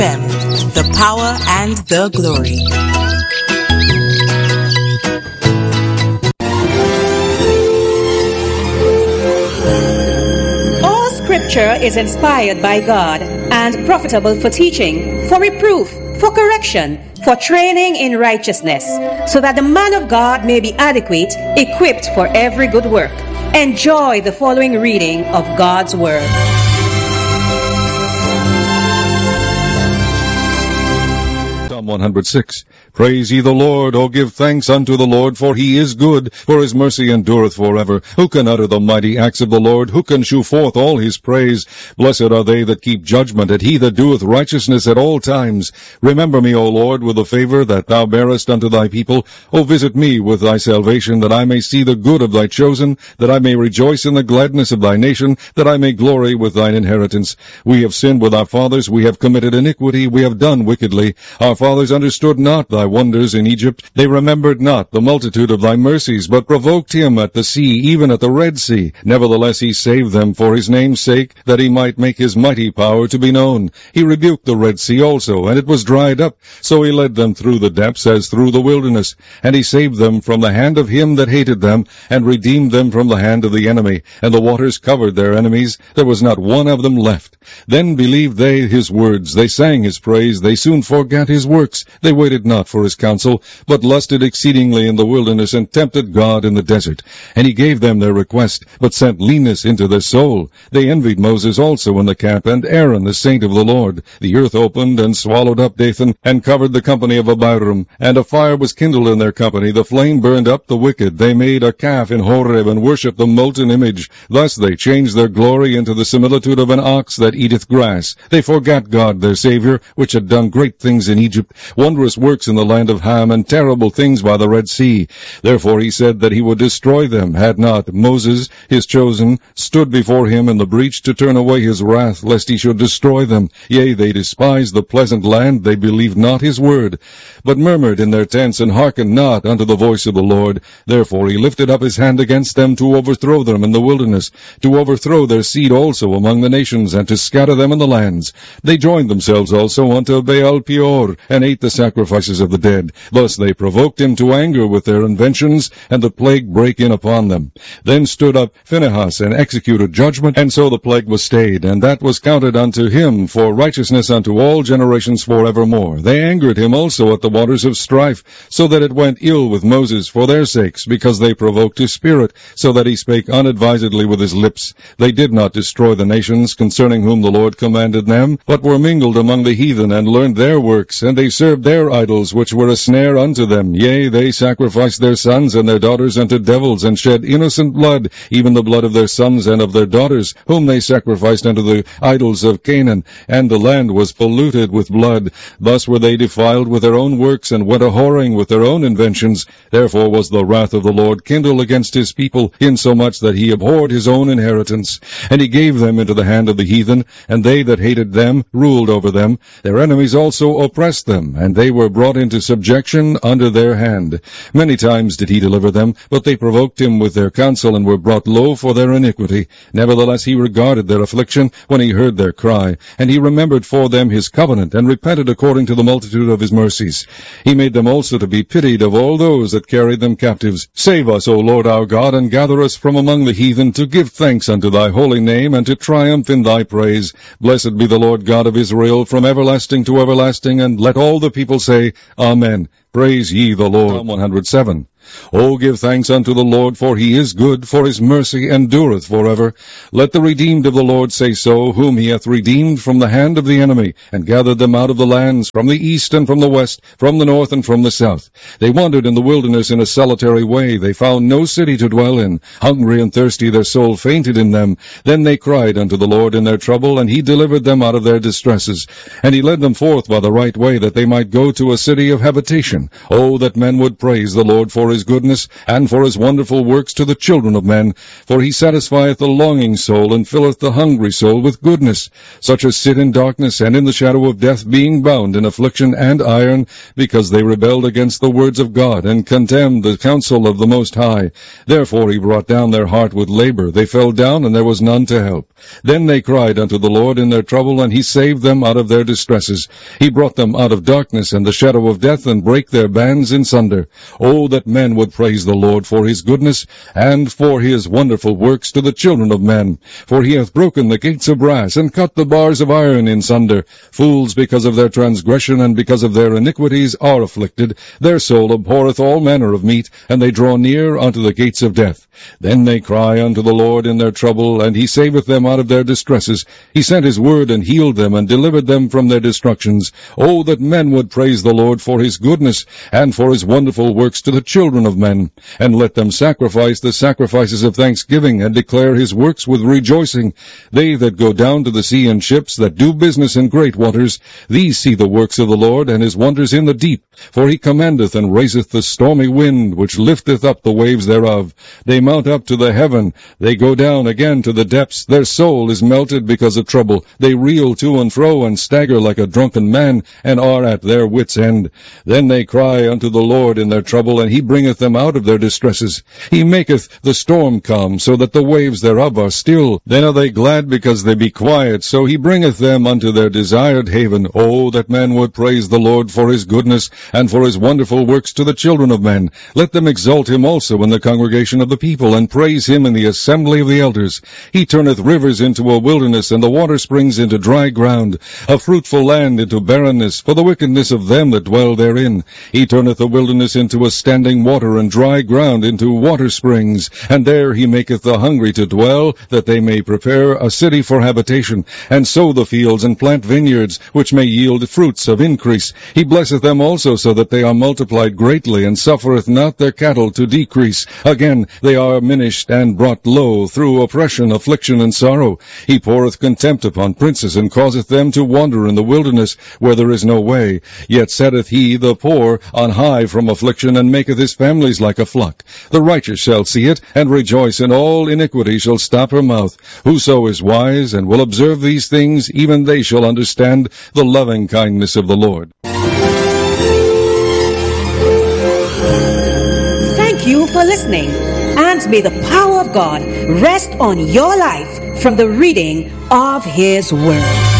FM, the power and the glory. All scripture is inspired by God and profitable for teaching, for reproof, for correction, for training in righteousness, so that the man of God may be adequate, equipped for every good work. Enjoy the following reading of God's Word. Psalm 106. Praise ye the Lord, O give thanks unto the Lord, for he is good, for his mercy endureth forever. Who can utter the mighty acts of the Lord? Who can shew forth all his praise? Blessed are they that keep judgment, and he that doeth righteousness at all times. Remember me, O Lord, with the favor that thou bearest unto thy people. O visit me with thy salvation, that I may see the good of thy chosen, that I may rejoice in the gladness of thy nation, that I may glory with thine inheritance. We have sinned with our fathers, we have committed iniquity, we have done wickedly. Our fathers understood not thy wonders in Egypt. They remembered not the multitude of thy mercies, but provoked him at the sea, even at the Red Sea. Nevertheless he saved them for his name's sake, that he might make his mighty power to be known. He rebuked the Red Sea also, and it was dried up. So he led them through the depths as through the wilderness. And he saved them from the hand of him that hated them, and redeemed them from the hand of the enemy. And the waters covered their enemies. There was not one of them left. Then believed they his words. They sang his praise. They soon forgat his works. They waited not for his counsel, but lusted exceedingly in the wilderness, and tempted God in the desert. And he gave them their request, but sent leanness into their soul. They envied Moses also in the camp, and Aaron the saint of the Lord. The earth opened, and swallowed up Dathan, and covered the company of Abiram. And a fire was kindled in their company. The flame burned up the wicked. They made a calf in Horeb, and worshipped the molten image. Thus they changed their glory into the similitude of an ox that eateth grass. They forgat God their Saviour, which had done great things in Egypt, wondrous works in the land of Ham, and terrible things by the Red Sea. Therefore he said that he would destroy them, had not Moses, his chosen, stood before him in the breach to turn away his wrath, lest he should destroy them. Yea, they despised the pleasant land, they believed not his word, but murmured in their tents, and hearkened not unto the voice of the Lord. Therefore he lifted up his hand against them to overthrow them in the wilderness, to overthrow their seed also among the nations, and to scatter them in the lands. They joined themselves also unto Baal Peor, and ate the sacrifices of the dead. Thus they provoked him to anger with their inventions, and the plague brake in upon them. Then stood up Phinehas, and executed judgment, and so the plague was stayed, and that was counted unto him for righteousness unto all generations forevermore. They angered him also at the waters of strife, so that it went ill with Moses for their sakes, because they provoked his spirit, so that he spake unadvisedly with his lips. They did not destroy the nations, concerning whom the Lord commanded them, but were mingled among the heathen, and learned their works, and they served their idols, which were a snare unto them. Yea, they sacrificed their sons and their daughters unto devils, and shed innocent blood, even the blood of their sons and of their daughters, whom they sacrificed unto the idols of Canaan, and the land was polluted with blood. Thus were they defiled with their own works, and went a-whoring with their own inventions. Therefore was the wrath of the Lord kindled against his people, insomuch that he abhorred his own inheritance. And he gave them into the hand of the heathen, and they that hated them ruled over them. Their enemies also oppressed them, and they were brought into subjection under their hand. Many times did he deliver them, but they provoked him with their counsel, and were brought low for their iniquity. Nevertheless he regarded their affliction when he heard their cry, and he remembered for them his covenant, and repented according to the multitude of his mercies. He made them also to be pitied of all those that carried them captives. Save us, O Lord our God, and gather us from among the heathen, to give thanks unto thy holy name, and to triumph in thy praise. Blessed be the Lord God of Israel, from everlasting to everlasting, and let all the people say, Amen. Praise ye the Lord. Psalm 107. O give thanks unto the Lord, for he is good, for his mercy endureth forever. Let the redeemed of the Lord say so, whom he hath redeemed from the hand of the enemy, and gathered them out of the lands, from the east and from the west, from the north and from the south. They wandered in the wilderness in a solitary way. They found no city to dwell in. Hungry and thirsty their soul fainted in them. Then they cried unto the Lord in their trouble, and he delivered them out of their distresses. And he led them forth by the right way, that they might go to a city of habitation. O that men would praise the Lord for for his goodness, and for his wonderful works to the children of men. For he satisfieth the longing soul, and filleth the hungry soul with goodness. Such as sit in darkness and in the shadow of death, being bound in affliction and iron, because they rebelled against the words of God, and contemned the counsel of the Most High. Therefore he brought down their heart with labor. They fell down, and there was none to help. Then they cried unto the Lord in their trouble, and he saved them out of their distresses. He brought them out of darkness and the shadow of death, and brake their bands in sunder. Oh, that men would praise the Lord for his goodness, and for his wonderful works to the children of men. For he hath broken the gates of brass, and cut the bars of iron in sunder. Fools, because of their transgression and because of their iniquities, are afflicted. Their soul abhorreth all manner of meat, and they draw near unto the gates of death. Then they cry unto the Lord in their trouble, and he saveth them out of their distresses. He sent his word, and healed them, and delivered them from their destructions. Oh, that men would praise the Lord for his goodness, and for his wonderful works to the children of men. And let them sacrifice the sacrifices of thanksgiving, and declare his works with rejoicing. They that go down to the sea in ships, that do business in great waters, these see the works of the Lord, and his wonders in the deep. For he commandeth and raiseth the stormy wind, which lifteth up the waves thereof. They mount up to the heaven, they go down again to the depths. Their soul is melted because of trouble. They reel to and fro, and stagger like a drunken man, and are at their wits' end. Then they cry unto the Lord in their trouble, and he bringeth them out of their distresses. He maketh the storm come, so that the waves thereof are still. Then are they glad because they be quiet, so he bringeth them unto their desired haven. Oh, that men would praise the Lord for his goodness, and for his wonderful works to the children of men. Let them exalt him also in the congregation of the people, and praise him in the assembly of the elders. He turneth rivers into a wilderness, and the water springs into dry ground, a fruitful land into barrenness, for the wickedness of them that dwell therein. He turneth the wilderness into a standing water, and dry ground into water springs. And there he maketh the hungry to dwell, that they may prepare a city for habitation, and sow the fields, and plant vineyards, which may yield fruits of increase. He blesseth them also, so that they are multiplied greatly, and suffereth not their cattle to decrease. Again, they are diminished and brought low through oppression, affliction, and sorrow. He poureth contempt upon princes, and causeth them to wander in the wilderness, where there is no way. Yet setteth he the poor on high from affliction, and maketh his families like a flock. The righteous shall see it, and rejoice, and all iniquity shall stop her mouth. Whoso is wise, and will observe these things, even they shall understand the loving kindness of the Lord. Thank you for listening, and may the power of God rest on your life from the reading of his word.